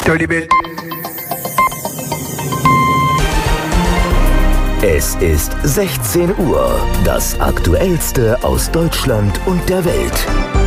Es ist 16 Uhr. Das Aktuellste aus Deutschland und der Welt.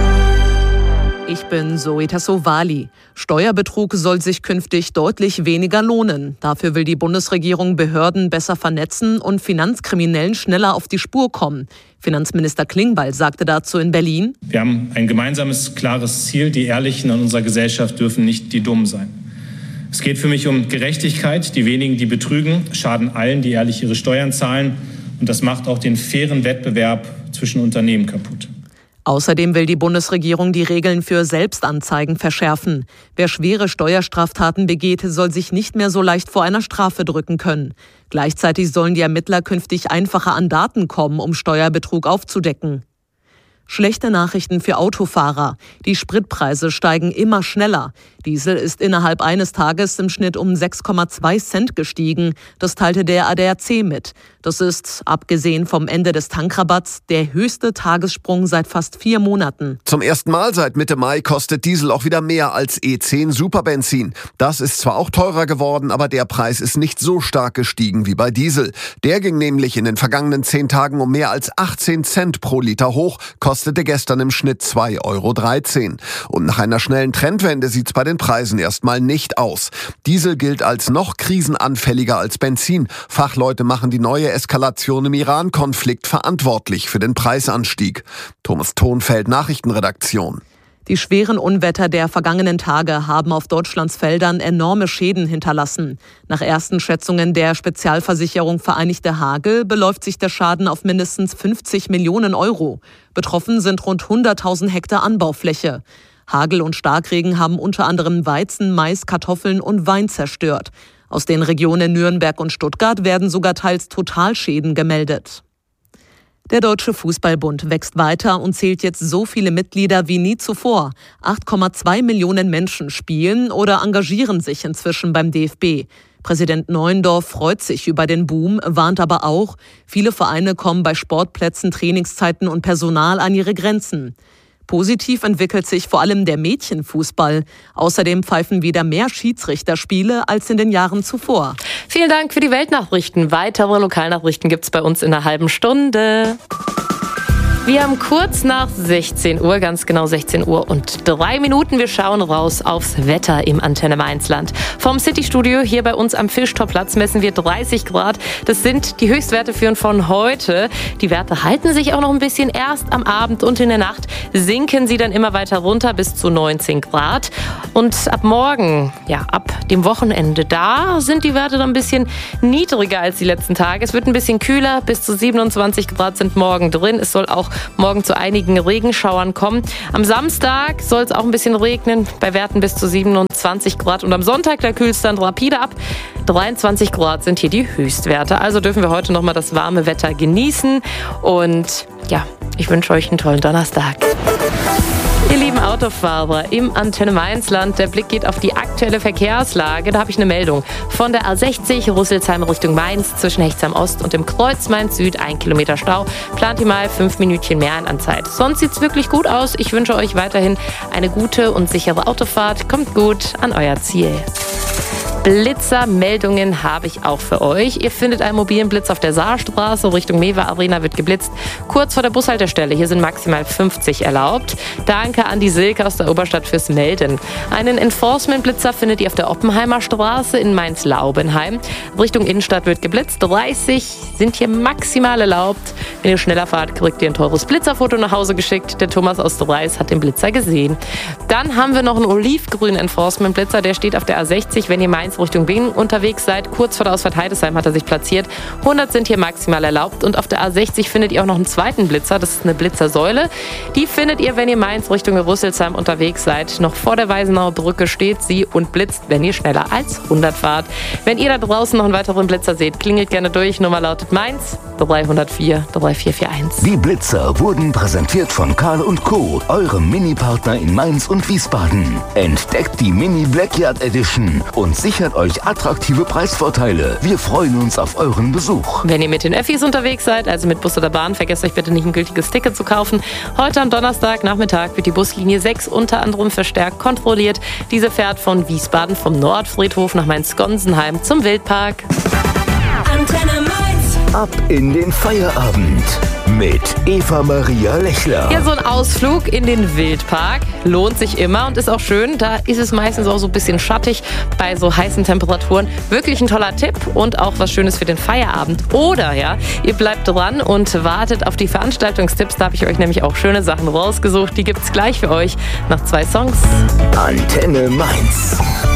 Ich bin Zoe Tassovali. Steuerbetrug soll sich künftig deutlich weniger lohnen. Dafür will die Bundesregierung Behörden besser vernetzen und Finanzkriminellen schneller auf die Spur kommen. Finanzminister Klingbeil sagte dazu in Berlin: Wir haben ein gemeinsames, klares Ziel. Die Ehrlichen in unserer Gesellschaft dürfen nicht die Dummen sein. Es geht für mich um Gerechtigkeit. Die wenigen, die betrügen, schaden allen, die ehrlich ihre Steuern zahlen. Und das macht auch den fairen Wettbewerb zwischen Unternehmen kaputt. Außerdem will die Bundesregierung die Regeln für Selbstanzeigen verschärfen. Wer schwere Steuerstraftaten begeht, soll sich nicht mehr so leicht vor einer Strafe drücken können. Gleichzeitig sollen die Ermittler künftig einfacher an Daten kommen, um Steuerbetrug aufzudecken. Schlechte Nachrichten für Autofahrer. Die Spritpreise steigen immer schneller. Diesel ist innerhalb eines Tages im Schnitt um 6,2 Cent gestiegen. Das teilte der ADAC mit. Das ist, abgesehen vom Ende des Tankrabatts, der höchste Tagessprung seit fast 4 Monaten. Zum ersten Mal seit Mitte Mai kostet Diesel auch wieder mehr als E10 Superbenzin. Das ist zwar auch teurer geworden, aber der Preis ist nicht so stark gestiegen wie bei Diesel. Der ging nämlich in den vergangenen 10 Tagen um mehr als 18 Cent pro Liter hoch, kostete gestern im Schnitt 2,13 €. Und nach einer schnellen Trendwende sieht's bei den Preisen erstmal nicht aus. Diesel gilt als noch krisenanfälliger als Benzin. Fachleute machen die neue Eskalation im Iran-Konflikt verantwortlich für den Preisanstieg. Thomas Thonfeld, Nachrichtenredaktion. Die schweren Unwetter der vergangenen Tage haben auf Deutschlands Feldern enorme Schäden hinterlassen. Nach ersten Schätzungen der Spezialversicherung Vereinigte Hagel beläuft sich der Schaden auf mindestens 50 Millionen €. Betroffen sind rund 100.000 Hektar Anbaufläche. Hagel und Starkregen haben unter anderem Weizen, Mais, Kartoffeln und Wein zerstört. Aus den Regionen Nürnberg und Stuttgart werden sogar teils Totalschäden gemeldet. Der Deutsche Fußballbund wächst weiter und zählt jetzt so viele Mitglieder wie nie zuvor. 8,2 Millionen Menschen spielen oder engagieren sich inzwischen beim DFB. Präsident Neuendorf freut sich über den Boom, warnt aber auch, viele Vereine kommen bei Sportplätzen, Trainingszeiten und Personal an ihre Grenzen. Positiv entwickelt sich vor allem der Mädchenfußball. Außerdem pfeifen wieder mehr Schiedsrichterspiele als in den Jahren zuvor. Vielen Dank für die Weltnachrichten. Weitere Lokalnachrichten gibt's bei uns in einer halben Stunde. Wir haben kurz nach 16 Uhr, ganz genau 16 Uhr und 3 Minuten. Wir schauen raus aufs Wetter im Antenne Mainzland. Vom City-Studio hier bei uns am Fischtorplatz messen wir 30 Grad. Das sind die Höchstwerte von heute. Die Werte halten sich auch noch ein bisschen. Erst am Abend und in der Nacht sinken sie dann immer weiter runter bis zu 19 Grad. Und ab morgen, ab dem Wochenende, da sind die Werte dann ein bisschen niedriger als die letzten Tage. Es wird ein bisschen kühler. Bis zu 27 Grad sind morgen drin. Es soll auch morgen zu einigen Regenschauern kommen. Am Samstag soll es auch ein bisschen regnen, bei Werten bis zu 27 Grad. Und am Sonntag, da kühlt es dann rapide ab. 23 Grad sind hier die Höchstwerte. Also dürfen wir heute nochmal das warme Wetter genießen. Und ich wünsche euch einen tollen Donnerstag. Ihr lieben Autofahrer im Antenne Mainzland, der Blick geht auf die aktuelle Verkehrslage. Da habe ich eine Meldung von der A60 Rüsselsheim Richtung Mainz zwischen Hechtsheim Ost und dem Kreuz Mainz Süd. 1 Kilometer Stau. Plant ihr mal 5 Minütchen mehr an Zeit. Sonst sieht es wirklich gut aus. Ich wünsche euch weiterhin eine gute und sichere Autofahrt. Kommt gut an euer Ziel. Blitzermeldungen habe ich auch für euch. Ihr findet einen mobilen Blitz auf der Saarstraße. Richtung Mewa Arena wird geblitzt. Kurz vor der Bushaltestelle. Hier sind maximal 50 erlaubt. Danke an die Silke aus der Oberstadt fürs Melden. Einen Enforcement-Blitzer findet ihr auf der Oppenheimer Straße in Mainz-Laubenheim. Richtung Innenstadt wird geblitzt. 30 sind hier maximal erlaubt. Wenn ihr schneller fahrt, kriegt ihr ein teures Blitzerfoto nach Hause geschickt. Der Thomas aus Dreis hat den Blitzer gesehen. Dann haben wir noch einen olivgrünen Enforcement-Blitzer. Der steht auf der A60, wenn ihr Mainz Richtung Wien unterwegs seid. Kurz vor der Ausfahrt Heidesheim hat er sich platziert. 100 sind hier maximal erlaubt. Und auf der A60 findet ihr auch noch einen zweiten Blitzer. Das ist eine Blitzersäule. Die findet ihr, wenn ihr Mainz Richtung Rüsselsheim unterwegs seid. Noch vor der Weisenauer Brücke steht sie und blitzt, wenn ihr schneller als 100 fahrt. Wenn ihr da draußen noch einen weiteren Blitzer seht, klingelt gerne durch. Nummer lautet Mainz 304 3441. Die Blitzer wurden präsentiert von Karl & Co., eurem Mini-Partner in Mainz und Wiesbaden. Entdeckt die Mini Blackyard Edition und sichert sichert euch attraktive Preisvorteile. Wir freuen uns auf euren Besuch. Wenn ihr mit den Öffis unterwegs seid, also mit Bus oder Bahn, vergesst euch bitte nicht, ein gültiges Ticket zu kaufen. Heute am Donnerstagnachmittag wird die Buslinie 6 unter anderem verstärkt kontrolliert. Diese fährt von Wiesbaden vom Nordfriedhof nach Mainz-Gonsenheim zum Wildpark. Antenne Mainz. Ab in den Feierabend mit Eva-Maria Lechler. Ja, so ein Ausflug in den Wildpark lohnt sich immer und ist auch schön. Da ist es meistens auch so ein bisschen schattig bei so heißen Temperaturen. Wirklich ein toller Tipp und auch was Schönes für den Feierabend. Oder ja, ihr bleibt dran und wartet auf die Veranstaltungstipps. Da habe ich euch nämlich auch schöne Sachen rausgesucht. Die gibt's gleich für euch nach 2 Songs. Antenne Mainz.